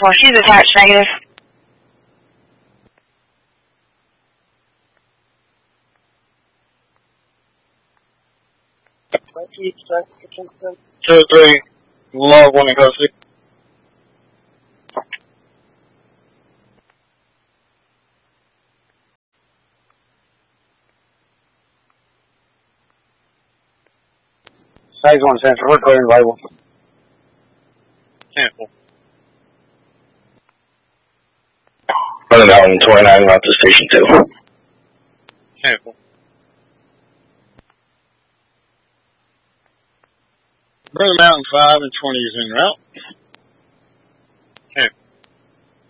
careful. She's attached, negative. Two, three. Log 1 in custody. Size 1 Central, we're clearing label. Sample. Running Mountain 29, route to Station 2. Sample. Brother Mountain 5 and 20 is en route.